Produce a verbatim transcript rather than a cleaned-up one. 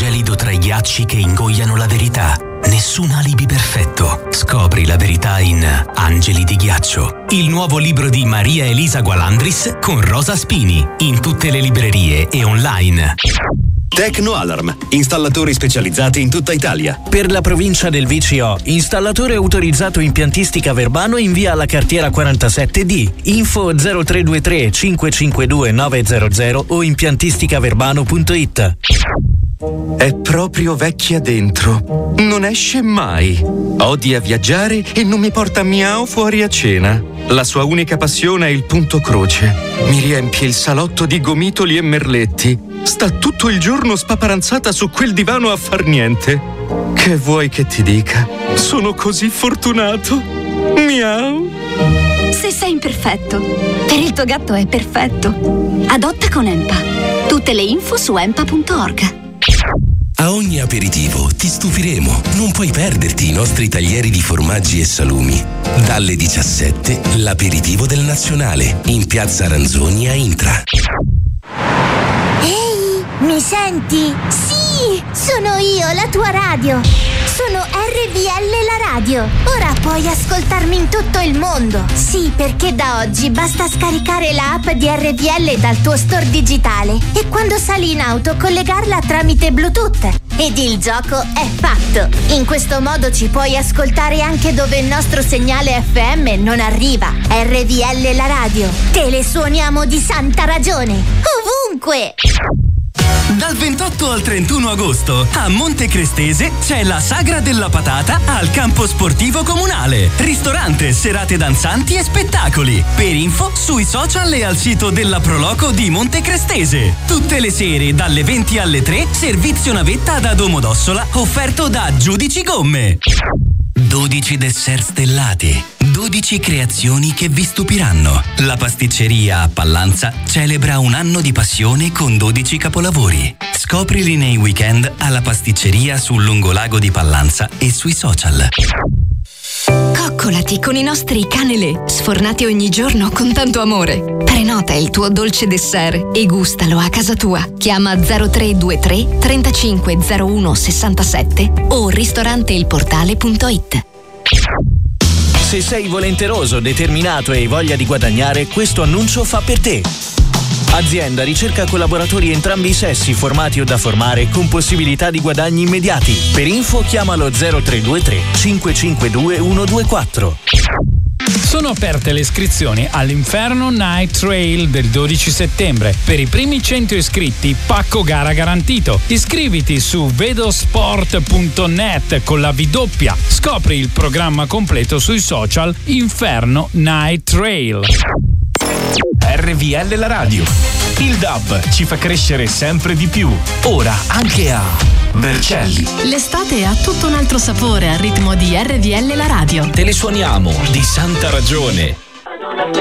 gelido tra i ghiacci che ingoiano la verità. Nessun alibi perfetto. Scopri la verità in Angeli di ghiaccio, il nuovo libro di Maria Elisa Gualandris con Rosa Spini, in tutte le librerie e online. Tecnoalarm, installatori specializzati in tutta Italia. Per la provincia del V C O, installatore autorizzato impiantistica Verbano in via alla Cartiera quarantasette D. Info zero tre due tre cinque cinque due nove zero zero o impiantisticaverbano punto it. È proprio vecchia dentro. Non esce mai. Odia viaggiare e non mi porta miau fuori a cena. La sua unica passione è il punto croce. Mi riempie il salotto di gomitoli e merletti. Sta tutto il giorno spaparanzata su quel divano a far niente. Che vuoi che ti dica? Sono così fortunato. Miau. Se sei imperfetto, per il tuo gatto è perfetto. Adotta con Empa. Tutte le info su empa punto org. A ogni aperitivo ti stupiremo. Non puoi perderti i nostri taglieri di formaggi e salumi. Dalle diciassette, l'aperitivo del Nazionale, in piazza Aranzoni a Intra. Ehi, mi senti? Sì, sono io, la tua radio. Sono R V L la radio. Ora puoi ascoltarmi in tutto il mondo. Sì, perché da oggi basta scaricare la app di R V L dal tuo store digitale e quando sali in auto collegarla tramite Bluetooth. Ed il gioco è fatto. In questo modo ci puoi ascoltare anche dove il nostro segnale F M non arriva. R V L la radio. Te le suoniamo di santa ragione. Ovunque. Dal ventotto al trentuno agosto a Monte Crestese c'è la Sagra della Patata al campo sportivo comunale. Ristorante, serate danzanti e spettacoli. Per info sui social e al sito della Proloco di Monte Crestese. Tutte le sere dalle venti alle tre servizio navetta da Domodossola offerto da Giudici Gomme. dodici dessert stellati, dodici creazioni che vi stupiranno. La pasticceria a Pallanza celebra un anno di passione con dodici capolavori. Scoprili nei weekend alla pasticceria sul lungolago di Pallanza e sui social. Coccolati con i nostri canelè, sfornati ogni giorno con tanto amore. Prenota il tuo dolce dessert e gustalo a casa tua. Chiama zero tre due tre trentacinque zero uno sessantasette o ristorante il portale punto it. Se sei volenteroso, determinato e hai voglia di guadagnare, questo annuncio fa per te. Azienda ricerca collaboratori entrambi i sessi, formati o da formare, con possibilità di guadagni immediati. Per info chiamalo zero tre due tre cinque cinque due uno due quattro. Sono aperte le iscrizioni all'Inferno Night Trail del dodici settembre. Per i primi cento iscritti, pacco gara garantito. Iscriviti su vedosport punto net con la V doppia. Scopri il programma completo sui social Inferno Night Trail. R V L la radio. Il D A B ci fa crescere sempre di più. Ora anche a Vercelli. L'estate ha tutto un altro sapore al ritmo di R V L la radio. Te le suoniamo di santa ragione.